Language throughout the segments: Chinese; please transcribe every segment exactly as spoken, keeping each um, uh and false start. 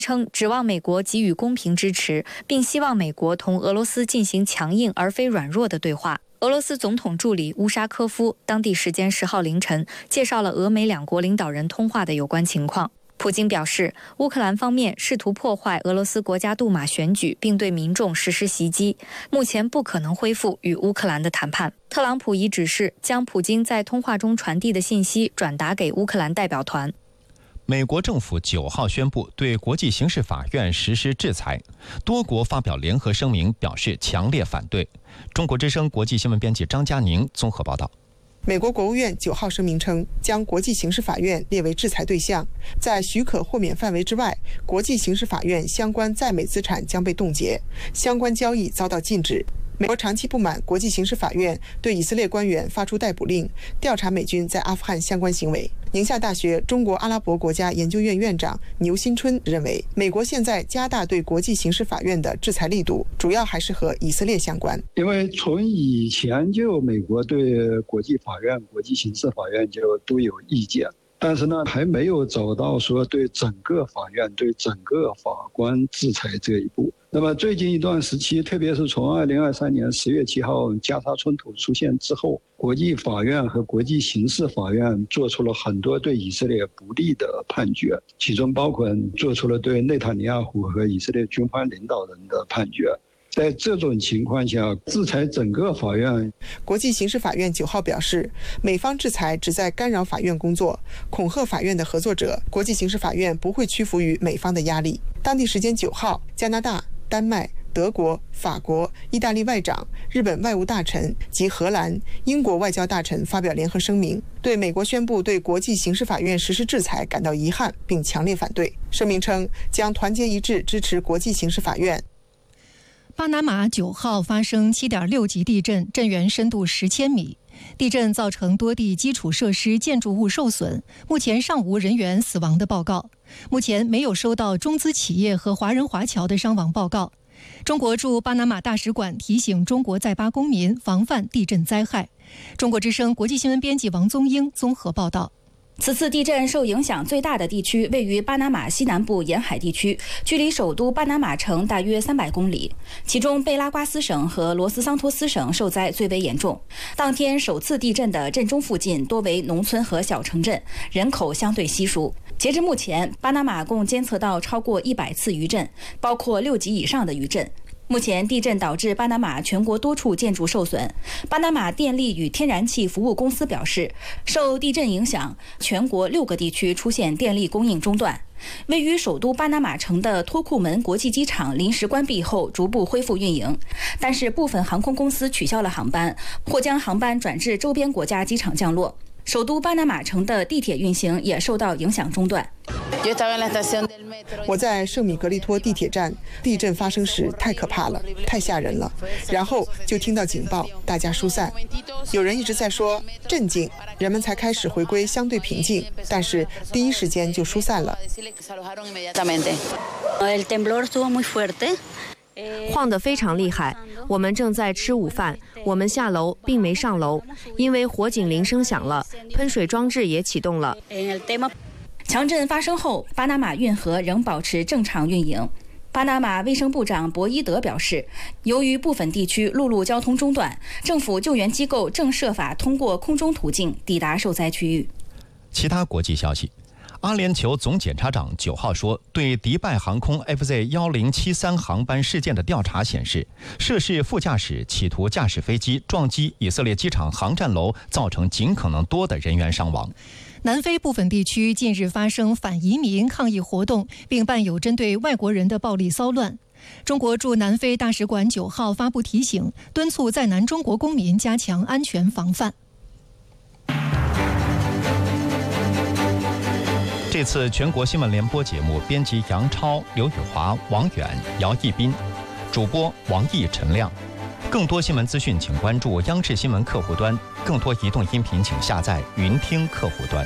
称指望美国给予公平支持，并希望美国同俄罗斯进行强硬而非软弱的对话。俄罗斯总统助理乌沙科夫当地时间十号凌晨介绍了俄美两国领导人通话的有关情况。普京表示，乌克兰方面试图破坏俄罗斯国家杜马选举，并对民众实施袭击，目前不可能恢复与乌克兰的谈判。特朗普已指示将普京在通话中传递的信息转达给乌克兰代表团。 美国政府九号宣布对国际刑事法院实施制裁，多国发表联合声明表示强烈反对。中国之声国际新闻编辑张佳宁综合报道。 美国国务院九号声明称，将国际刑事法院列为制裁对象，在许可豁免范围之外，国际刑事法院相关在美资产将被冻结，相关交易遭到禁止。美国长期不满国际刑事法院对以色列官员发出逮捕令，调查美军在阿富汗相关行为。宁夏大学中国阿拉伯国家研究院院长牛新春认为，美国现在加大对国际刑事法院的制裁力度，主要还是和以色列相关。 因为从以前就美国对国际法院、国际刑事法院就都有意见，但是呢，还没有走到说对整个法院、对整个法官制裁这一步。那么最近一段时期，特别是从二零二三年十月七号加沙冲突出现之后，国际法院和国际刑事法院做出了很多对以色列不利的判决，其中包括做出了对内塔尼亚胡和以色列军方领导人的判决。在这种情况下，制裁整个法院。 国际刑事法院九号表示，美方制裁旨在干扰法院工作，恐吓法院的合作者。国际刑事法院不会屈服于美方的压力。当地时间九号，加拿大、丹麦、德国、法国、意大利外长、日本外务大臣及荷兰、英国外交大臣发表联合声明，对美国宣布对国际刑事法院实施制裁感到遗憾，并强烈反对。声明称，将团结一致支持国际刑事法院。 巴拿马九号发生 七点六 级地震，震源深度十千米。地震造成多地基础设施、建筑物受损，目前尚无人员死亡的报告。目前没有收到中资企业和华人华侨的伤亡报告。中国驻巴拿马大使馆提醒中国在巴公民防范地震灾害。中国之声国际新闻编辑王宗英综合报道。 此次地震受影响最大的地区位于巴拿马西南部沿海地区，距离首都巴拿马城大约三百公里。其中贝拉瓜斯省和罗斯桑托斯省受灾最为严重。当天首次地震的震中附近多为农村和小城镇，人口相对稀疏。截至目前，巴拿马共监测到超过一百次余震，包括六级以上的余震。目前地震导致巴拿马全国多处建筑受损。巴拿马电力与天然气服务公司表示，受地震影响，全国六个地区出现电力供应中断。位于首都巴拿马城的托库门国际机场临时关闭后逐步恢复运营，但是部分航空公司取消了航班，或将航班转至周边国家机场降落。首都巴拿马城的地铁运行也受到影响中断。 我在圣米格利托地铁站，地震发生时太可怕了，太吓人了。然后就听到警报，大家疏散。有人一直在说镇静，人们才开始回归相对平静，但是第一时间就疏散了。 晃得非常厉害，我们正在吃午饭，我们下楼并没上楼，因为火警铃声响了，喷水装置也启动了。 强震发生后，巴拿马运河仍保持正常运营。巴拿马卫生部长博伊德表示，由于部分地区陆路交通中断，政府救援机构正设法通过空中途径抵达受灾区域。 其他国际消息，阿联酋总检察长九号说，对迪拜航空 F Z 一零七三航班事件的调查显示，涉事副驾驶企图驾驶飞机撞击以色列机场航站楼，造成尽可能多的人员伤亡。 南非部分地区近日发生反移民抗议活动，并伴有针对外国人的暴力骚乱。中国驻南非大使馆九号发布提醒，敦促在南中国公民加强安全防范。 这次全国新闻联播节目编辑杨超、刘宇华、王远、姚一斌，主播王毅、陈亮。更多新闻资讯请关注央视新闻客户端，更多移动音频请下载云听客户端。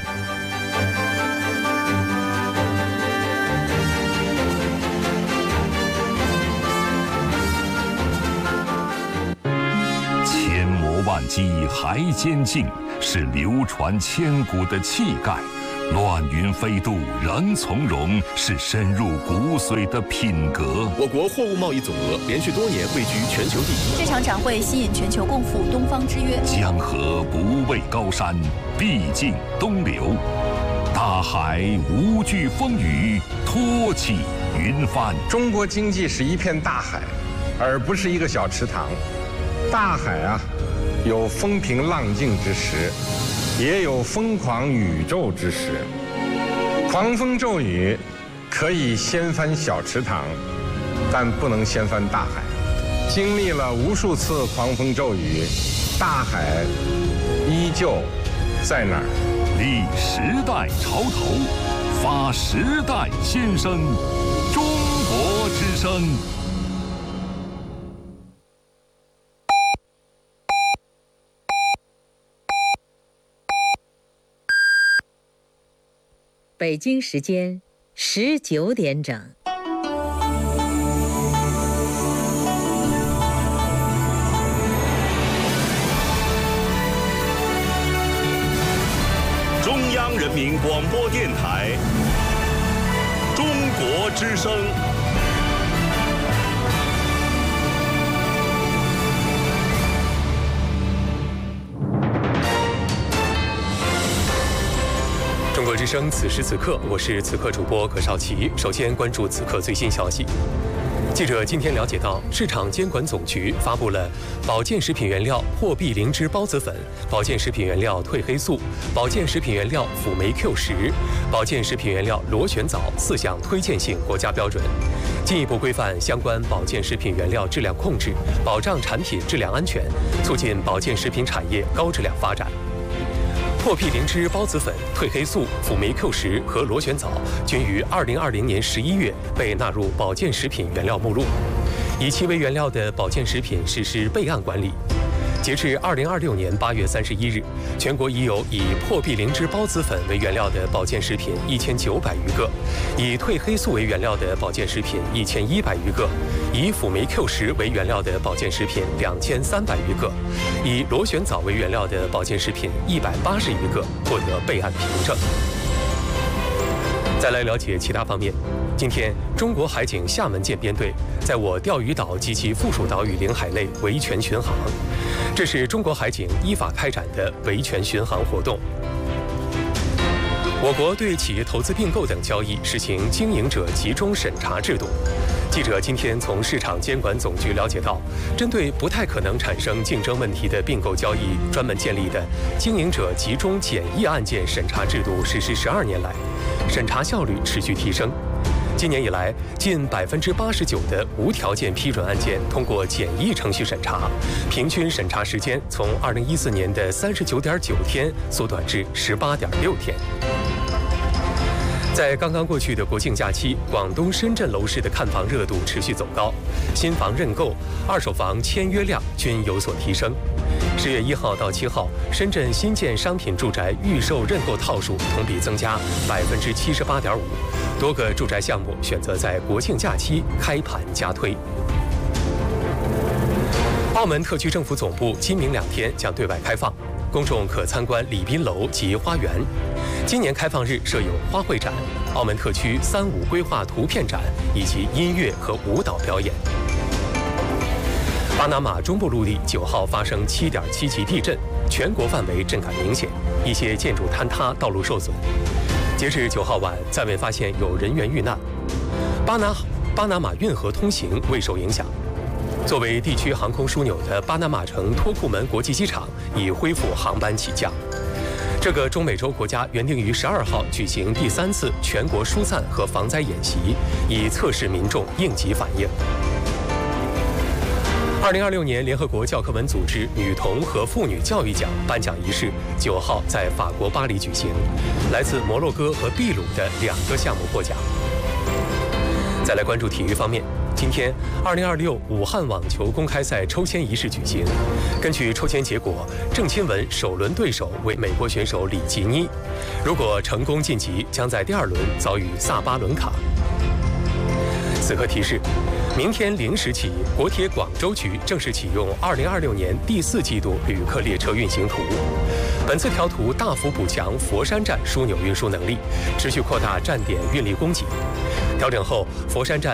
千磨万击还坚劲，是流传千古的气概。 乱云飞渡，人从容，是深入骨髓的品格。 我国货物贸易总额连续多年位居全球第一。 这场展会吸引全球共赴东方之约。 江河不畏高山，必尽东流。大海无惧风雨，托起云帆。 中国经济是一片大海，而不是一个小池塘。大海啊，有风平浪静之时，也有疯狂宇宙之时。狂风骤雨可以掀翻小池塘，但不能掀翻大海。经历了无数次狂风骤雨，大海依旧在那儿。 立时代潮头，发时代先声。中国之声。 北京时间十九点整。 中央人民广播电台，中国之声。 中国之声，此时此刻，我是此刻主播葛少奇。首先关注此刻最新消息。记者今天了解到，市场监管总局发布了保健食品原料破壁灵芝孢子粉、保健食品原料褪黑素、保健食品原料辅酶 Q 十、保健食品原料螺旋藻四项推荐性国家标准，进一步规范相关保健食品原料质量控制，保障产品质量安全，促进保健食品产业高质量发展。破壁灵芝孢子粉、褪黑素、辅酶 Q 十和螺旋藻均于二零二零年十一月被纳入保健食品原料目录，以其为原料的保健食品实施备案管理。截至二零二六年八月三十一日，全国已有以破壁灵芝孢子粉为原料的保健食品一千九百余个，以褪黑素为原料的保健食品一千一百余个，以辅酶 Q 十为原料的保健食品两千三百余个，以螺旋藻为原料的保健食品一百八十余个获得备案凭证。再来了解其他方面。今天，中国海警厦门舰编队在我钓鱼岛及其附属岛屿领海内维权巡航，这是中国海警依法开展的维权巡航活动。我国对企业投资并购等交易实行经营者集中审查制度。记者今天从市场监管总局了解到，针对不太可能产生竞争问题的并购交易，专门建立的经营者集中检疫案件审查制度实施十二年来，审查效率持续提升。今年以来，近百分之八十九的无条件批准案件通过简易程序审查，平均审查时间从二零一四年的三十九点九天缩短至十八点六天。在刚刚过去的国庆假期，广东深圳楼市的看房热度持续走高，新房认购、二手房签约量均有所提升。十月一号到七号，深圳新建商品住宅预售认购套数同比增加百分之七十八点五，多个住宅项目选择在国庆假期开盘加推。澳门特区政府总部今明两天将对外开放，公众可参观礼宾楼及花园。今年开放日设有花卉展、澳门特区三五规划图片展以及音乐和舞蹈表演。巴拿马中部陆地九号发生七点七级地震，全国范围震感明显，一些建筑坍塌，道路受损。截至九号晚，暂未发现有人员遇难。巴拿巴拿马运河通行未受影响。作为地区航空枢纽的巴拿马城托库门国际机场已恢复航班起降。这个中美洲国家原定于十二号举行第三次全国疏散和防灾演习，以测试民众应急反应。二零二六年联合国教科文组织女童和妇女教育奖颁奖仪式九号在法国巴黎举行，来自摩洛哥和秘鲁的两个项目获奖。再来关注体育方面。今天，二零二六武汉网球公开赛抽签仪式举行。根据抽签结果，郑钦文首轮对手为美国选手里吉尼，如果成功晋级，将在第二轮遭遇萨巴伦卡。此刻提示：明天零时起，国铁广州局正式启用二零二六年第四季度旅客列车运行图。 本次调图大幅补强佛山站枢纽运输能力，持续扩大站点运力供给。调整后，佛山站